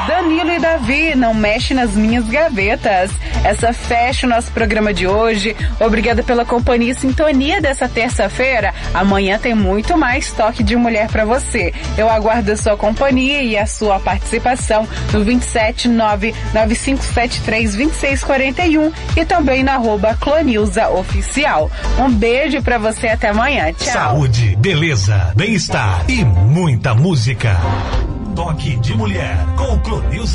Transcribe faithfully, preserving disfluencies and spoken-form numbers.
Danilo e Davi, não mexe nas minhas gavetas. Essa fecha o nosso programa de hoje. Obrigada pela companhia e sintonia dessa terça-feira. Amanhã tem muito mais Toque de Mulher para você. Eu aguardo a sua companhia e a sua participação no vinte e sete nove nove cinco sete três dois seis quatro um e também na arroba Clonilza Oficial. Um beijo para você, até amanhã. Tchau. Saúde, beleza, bem-estar e muita música. Toque de Mulher com Clonilza.